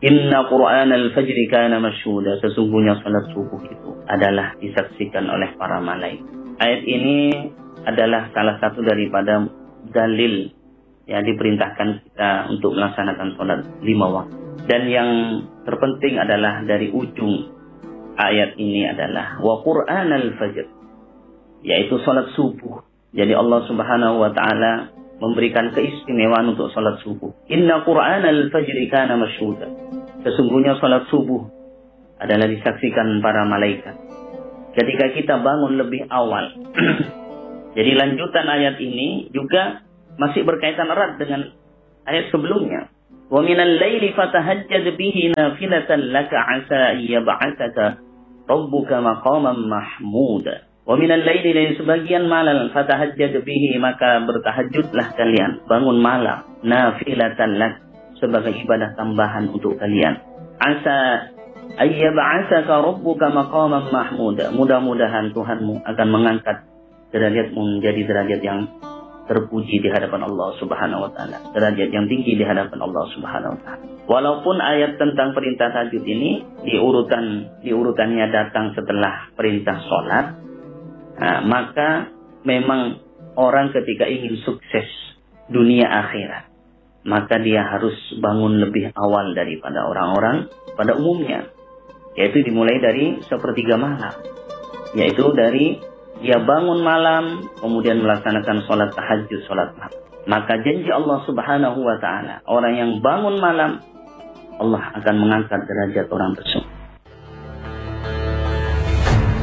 Inna Qur'anal fajri kana masyhuda. Sesungguhnya salat subuh itu adalah disaksikan oleh para malaikat. Ayat ini adalah salah satu daripada dalil yang diperintahkan kita untuk melaksanakan salat 5 waktu. Dan yang terpenting adalah dari ujung ayat ini adalah wa Qur'anal fajr, yaitu salat subuh. Jadi Allah Subhanahu wa taala memberikan keistimewaan untuk salat subuh. Inna Qur'anal fajri kana masyhuda. Sesungguhnya salat subuh adalah disaksikan para malaikat. Ketika kita bangun lebih awal. Jadi lanjutan ayat ini juga masih berkaitan erat dengan ayat sebelumnya. Wa minal laili fatahajjad bihi nafilatan laka 'asa yab'atsaka rabbuka maqaman mahmuda. Wa minal laili, dari sebagian malam, fatahajjad bihi, maka bertahajudlah kalian, bangun malam, nafilatan lak, sebagai ibadah tambahan untuk kalian. Asa ayyab'atsaka rabbuka maqaman mahmuda. Mudah-mudahan Tuhanmu akan mengangkat derajatmu menjadi derajat yang terpuji di hadapan Allah Subhanahu wa taala, derajat yang tinggi di hadapan Allah Subhanahu wa taala. Walaupun ayat tentang perintah tahajud ini diurutannya datang setelah perintah salat, maka memang orang ketika ingin sukses dunia akhirat, maka dia harus bangun lebih awal daripada orang-orang pada umumnya, yaitu dimulai dari sepertiga malam, yaitu dari dia bangun malam, kemudian melaksanakan sholat tahajud, sholat malam. Maka janji Allah Subhanahu wa ta'ala, orang yang bangun malam, Allah akan mengangkat derajat orang tersebut.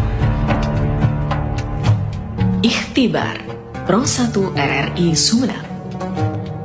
Ikhtibar Pro 1 RRI Sumeneb.